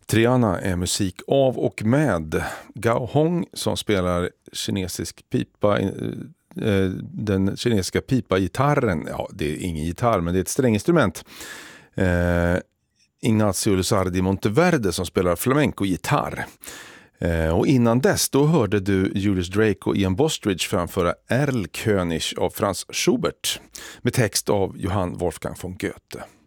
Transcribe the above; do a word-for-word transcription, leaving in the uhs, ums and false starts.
Triana är musik av och med Gao Hong som spelar kinesisk pipa, den kinesiska pipa-gitarren. Ja, det är ingen gitarr men det är ett stränginstrument. Eh, Ignacio Luzardi Monteverde som spelar flamenco-gitarr. Eh, och innan dess då hörde du Julius Drake och Ian Bostridge framföra Erlkönig av Franz Schubert med text av Johann Wolfgang von Goethe.